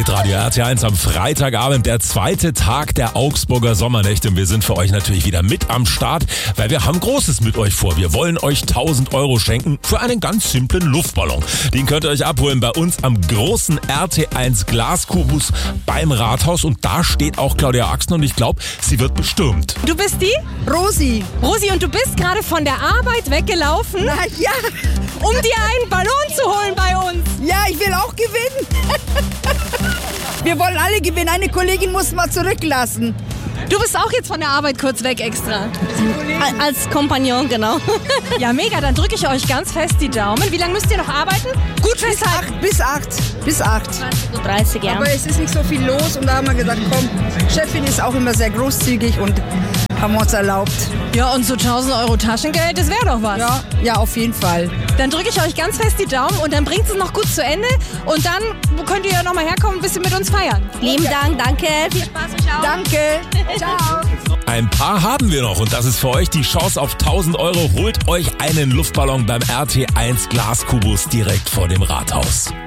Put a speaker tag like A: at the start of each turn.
A: Hitradio RT1 am Freitagabend, der zweite Tag der Augsburger Sommernächte. Und wir sind für euch natürlich wieder mit am Start, weil wir haben Großes mit euch vor. Wir wollen euch 1000 Euro schenken für einen ganz simplen Luftballon. Den könnt ihr euch abholen bei uns am großen RT1 Glaskubus beim Rathaus. Und da steht auch Claudia Axner und ich glaube, sie wird bestürmt.
B: Du bist die?
C: Rosi.
B: Rosi, und du bist gerade von der Arbeit weggelaufen,
C: Na ja.
B: um dir einen Ballon zu holen bei uns.
C: Ja, ich will auch gewinnen. Wir wollen alle gewinnen. Eine Kollegin muss mal zurücklassen.
B: Du bist auch jetzt von der Arbeit kurz weg extra.
D: Als Kompagnon, genau.
B: Ja, mega, dann drücke ich euch ganz fest die Daumen. Wie lange müsst ihr noch arbeiten? Gut festhalten.
C: Bis 8.
D: So 30 Jahre.
C: Aber es ist nicht so viel los und da haben wir gesagt, komm, Chefin ist auch immer sehr großzügig und haben wir uns erlaubt.
B: Ja, und so 1000 Euro Taschengeld, das wäre doch was.
C: Ja, auf jeden Fall.
B: Dann drücke ich euch ganz fest die Daumen und dann bringt es noch gut zu Ende. Und dann könnt ihr ja nochmal herkommen und ein bisschen mit uns feiern.
D: Lieben Dank, danke. Viel Spaß euch auch.
C: Danke. Ciao.
A: Ein paar haben wir noch und das ist für euch die Chance auf 1000 Euro. Holt euch einen Luftballon beim RT1 Glaskubus direkt vor dem Rathaus.